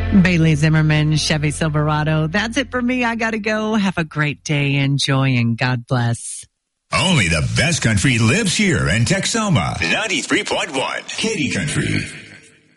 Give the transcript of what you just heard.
Bailey Zimmerman, Chevy Silverado. That's it for me. I got to go. Have a great day. Enjoy and God bless. Only the best country lives here in Texoma. 93.1 Katy Country.